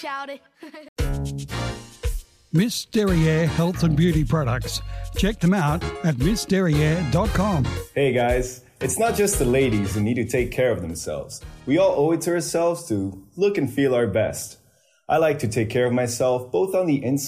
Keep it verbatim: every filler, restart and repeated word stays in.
shouty. Miss Derriere Health and Beauty Products. Check them out at miss derriere dot com. Hey guys, it's not just the ladies who need to take care of themselves. We all owe it to ourselves to look and feel our best. I like to take care of myself both on the inside